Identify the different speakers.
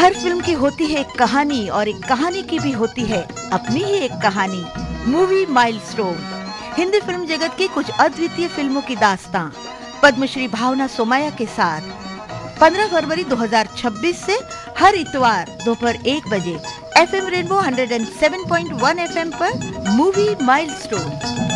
Speaker 1: हर film की होती है एक कहानी और एक कहानी की भी होती है अपनी ही एक कहानी। मूवी माइलस्टोन हिंदी फिल्म जगत की कुछ अद्वितीय फिल्मों की दास्तां पद्मश्री भावना सोमैया के साथ 15 फरवरी 2026 से हर इतवार दोपहर 1 बजे FM रेनबो 107.1 FM पर मूवी माइलस्टोन।